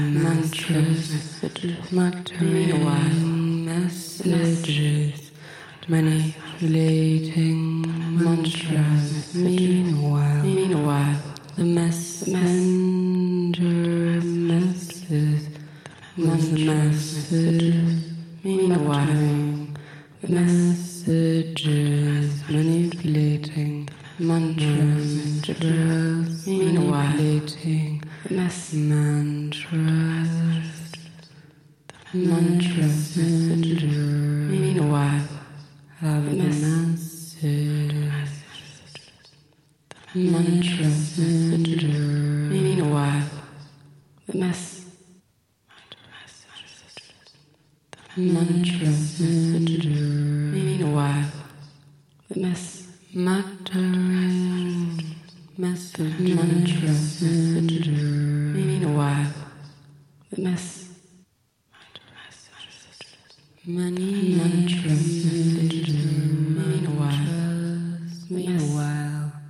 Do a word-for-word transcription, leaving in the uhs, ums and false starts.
mantras, muttering messages, manipulating mantras. Meanwhile, meanwhile, the messenger messes, the messages. Meanwhile, the messages manipulating mantras. Manipulating mess mantras. Mantras. Meanwhile, have a message. Mantras. Meanwhile, the mess. Mantras. Meanwhile, the mess. Muttering message. Mantras. Meanwhile, the mess. Many mantras.